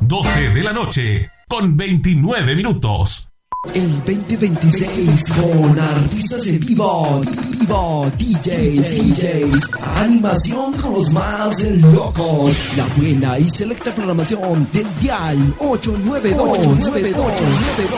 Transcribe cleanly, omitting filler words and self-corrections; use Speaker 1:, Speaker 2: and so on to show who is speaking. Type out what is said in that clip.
Speaker 1: 12 de la noche, con 29 minutos.
Speaker 2: El 2026 con artistas en vivo, DJs, animación con los más locos, la buena y selecta programación del dial 892.